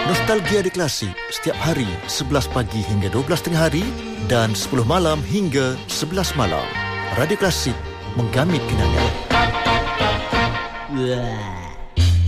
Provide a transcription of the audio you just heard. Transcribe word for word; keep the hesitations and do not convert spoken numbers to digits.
Nostalgia di Klasik setiap hari sebelas pagi hingga dua belas tengah hari dan sepuluh malam hingga sebelas malam. Radio Klasik, menggamit kenangan. Wah.